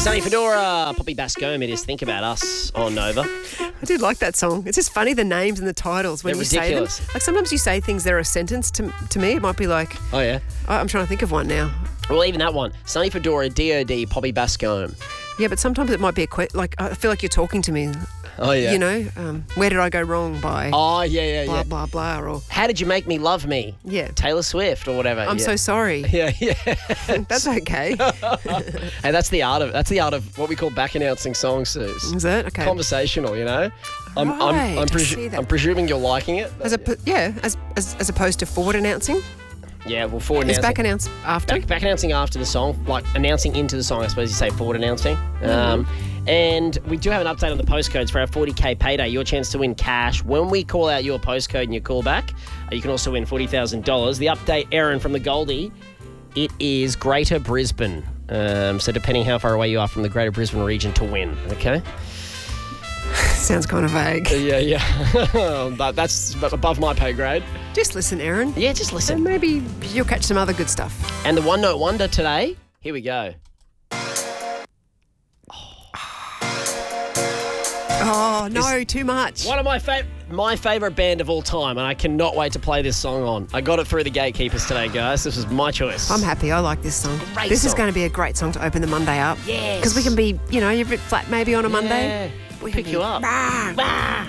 Sonny Fedora, Poppy Bascombe, it is Think About Us on Nova. I did like that song. It's just funny, the names and the titles when They're you ridiculous. say them. Like sometimes you say things that are a sentence to me. It might be like, Oh, yeah? I'm trying to think of one now. Well, even that one. Sonny Fedora, DOD, Poppy Bascombe. Yeah, but sometimes it might be like I feel like you're talking to me. Oh, yeah. You know, where did I go wrong by Oh, yeah. blah, blah, blah, or... How Did You Make Me Love Me? Yeah. Taylor Swift or whatever. I'm so sorry. Yeah. That's okay. Hey, that's the art of what we call back announcing songs, Suze. Is it? Okay. Conversational, you know? Right, I see that. I'm presuming you're liking it. As opposed to forward announcing. Yeah, well, forward Is announcing. back announced after? Back announcing after the song, like announcing into the song, I suppose you say forward announcing. And we do have an update on the postcodes for our 40k payday. Your chance to win cash. When we call out your postcode and you call back, you can also win $40,000. The update, Aaron, from the Goldie, it is Greater Brisbane. So depending how far away you are from the Greater Brisbane region to win, okay? Sounds kind of vague. Yeah. But that's above my pay grade. Just listen, Aaron. Yeah, just listen. And maybe you'll catch some other good stuff. And the One Note Wonder today, here we go. Oh, no, too much. One of my favourite band of all time, and I cannot wait to play this song on. I got it through the gatekeepers today, guys. This was my choice. I'm happy. I like this song. Great This is song. going to be a great song to open the Monday up. Yes. Because we can be, you're a bit flat maybe on a Monday. Yeah. We Pick can you be, up. "Bah."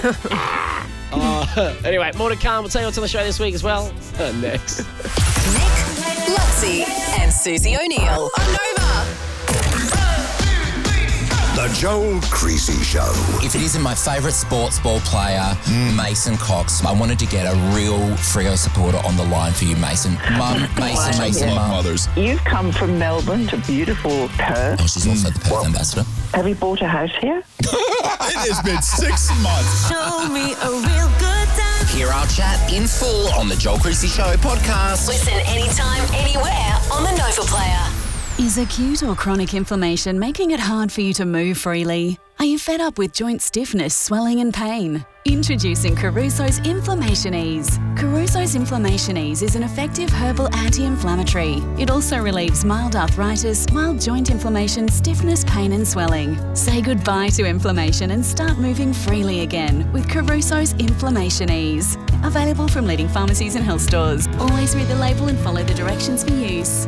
Anyway, more to come. We'll tell you what's on the show this week as well. Next. Nick, Luxie, and Susie O'Neill on Nova. The Joel Creasy Show. If it isn't my favourite sports ball player, Mason Cox, I wanted to get a real Freo supporter on the line for you, Mason. Mum, Mason, Mum. Mothers. You've come from Melbourne to beautiful Perth. Oh, she's also the Perth ambassador. Have you bought a house here? It has been 6 months. Show me a real good time. Hear our chat in full on the Joel Creasy Show podcast. Listen anytime, anywhere on the Nova Player. Is acute or chronic inflammation making it hard for you to move freely? Are you fed up with joint stiffness, swelling and pain? Introducing Caruso's Inflammation Ease. Caruso's Inflammation Ease is an effective herbal anti-inflammatory. It also relieves mild arthritis, mild joint inflammation, stiffness, pain and swelling. Say goodbye to inflammation and start moving freely again with Caruso's Inflammation Ease. Available from leading pharmacies and health stores. Always read the label and follow the directions for use.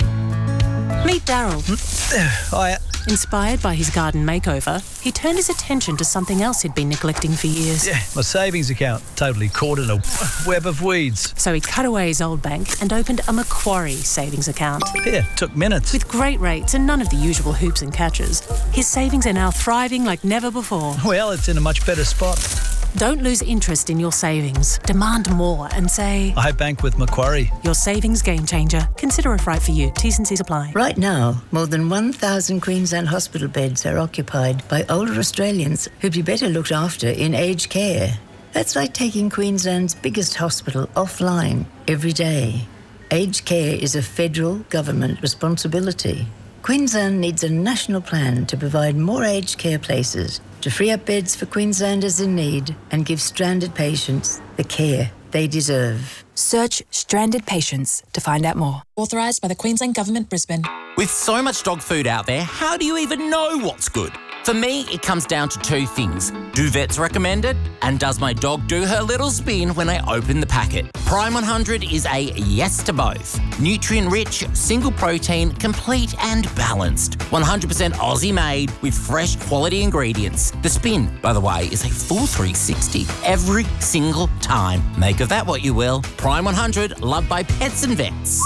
Meet Daryl. Hiya. Inspired by his garden makeover, he turned his attention to something else he'd been neglecting for years. Yeah, my savings account totally caught in a web of weeds. So he cut away his old bank and opened a Macquarie savings account. Yeah, took minutes. With great rates and none of the usual hoops and catches, his savings are now thriving like never before. Well, it's in a much better spot. Don't lose interest in your savings. Demand more and say, I bank with Macquarie. your savings game changer. Consider if right for you. T's and C's apply. Right now, more than 1,000 Queensland hospital beds are occupied by older Australians who'd be better looked after in aged care. That's like taking Queensland's biggest hospital offline every day. Aged care is a federal government responsibility. Queensland needs a national plan to provide more aged care places, to free up beds for Queenslanders in need and give stranded patients the care they deserve. Search Stranded Patients to find out more. Authorised by the Queensland Government, Brisbane. With so much dog food out there, how do you even know what's good? For me, it comes down to two things. Do vets recommend it? And does my dog do her little spin when I open the packet? Prime 100 is a yes to both. Nutrient-rich, single protein, complete and balanced. 100% Aussie made with fresh quality ingredients. The spin, by the way, is a full 360 every single time. Make of that what you will. Prime 100, loved by pets and vets.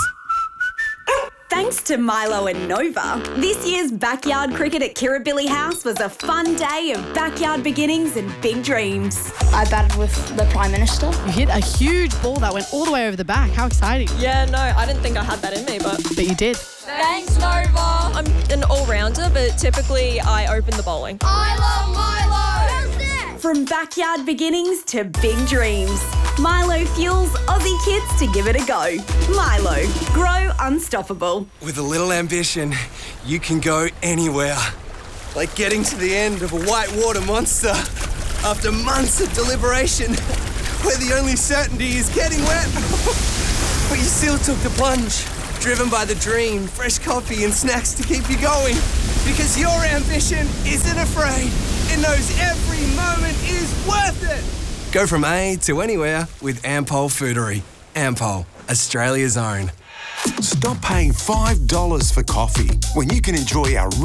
Thanks to Milo and Nova, this year's backyard cricket at Kirribilli House was a fun day of backyard beginnings and big dreams. I batted with the Prime Minister. You hit a huge ball that went all the way over the back. How exciting. Yeah, no, I didn't think I had that in me, but you did. Thanks, Nova. I'm an all-rounder, but typically I open the bowling. I love Milo! From backyard beginnings to big dreams, Milo fuels Aussie kids to give it a go. Milo, grow unstoppable. With a little ambition, you can go anywhere. Like getting to the end of a whitewater monster after months of deliberation, where the only certainty is getting wet. But you still took the plunge. Driven by the dream, fresh coffee and snacks to keep you going. Because your ambition isn't afraid. It knows every moment is worth it. Go from A to anywhere with Ampol Foodery. Ampol, Australia's own. Stop paying $5 for coffee when you can enjoy our